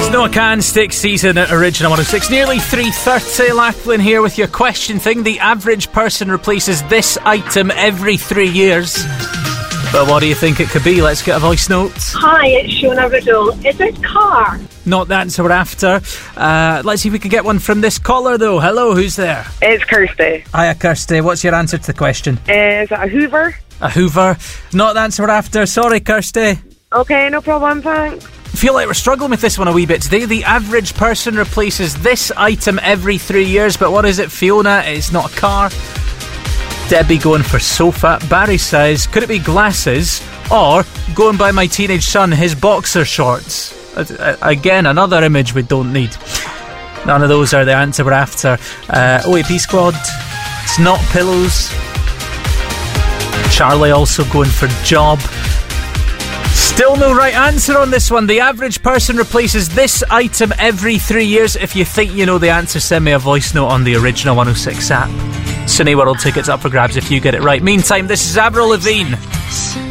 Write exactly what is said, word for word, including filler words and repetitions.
It's Noah Can, Stick Season at Original one oh six. Nearly three thirty, Lachlan here with your question thing. The average person replaces this item every three years. But what do you think it could be? Let's get a voice note. Hi, it's Shona Riddle. Is it car? Not the answer we're after. Uh, let's see if we can get one from this caller, though. Hello, who's there? It's Kirsty. Hiya, Kirsty. What's your answer to the question? Is it a Hoover? A Hoover. Not the answer we're after. Sorry, Kirsty. Okay, no problem, thanks. I feel like we're struggling with this one a wee bit today. The average person replaces this item every three years, but what is it, Fiona? It's not a car. Debbie going for sofa. Barry says, could it be glasses? Or, going by my teenage son, his boxer shorts. Uh, again, another image we don't need. None of those are the answer we're after. Uh, O A P Squad, it's not pillows. Charlie also going for job. Still no right answer on this one. The average person replaces this item every three years. If you think you know the answer, send me a voice note on the Original one oh six app. Cineworld tickets up for grabs if you get it right. Meantime, this is Avril Lavigne.